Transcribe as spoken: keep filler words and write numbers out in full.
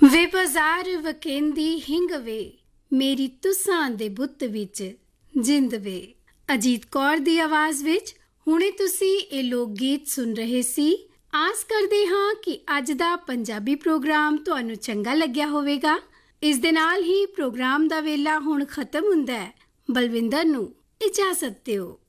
ਵੇ ਬਾਜ਼ਾਰ ਵਕੇਂਦੀ ਹਿੰਗ ਵੇ, ਮੇਰੀ ਤੁਸਾਂ ਦੇ ਬੁੱਤ ਵਿੱਚ ਜਿੰਦ ਵੇ। ਅਜੀਤ ਕੌਰ ਦੀ ਆਵਾਜ਼ ਵਿੱਚ ਹੁਣੇ ਤੁਸੀਂ ਇਹ ਲੋਕ ਗੀਤ ਸੁਣ ਰਹੇ ਸੀ। ਆਸ ਕਰਦੇ ਹਾਂ ਕਿ ਅੱਜ ਦਾ ਪੰਜਾਬੀ ਪ੍ਰੋਗਰਾਮ ਤੁਹਾਨੂੰ ਚੰਗਾ ਲੱਗਿਆ ਹੋਵੇਗਾ। ਇਸ ਦੇ ਨਾਲ ਹੀ ਪ੍ਰੋਗਰਾਮ ਦਾ ਵੇਲਾ ਹੁਣ ਖਤਮ ਹੁੰਦਾ ਹੈ। ਬਲਵਿੰਦਰ ਨੂੰ ਇਜਾਜ਼ਤ ਦਿਓ।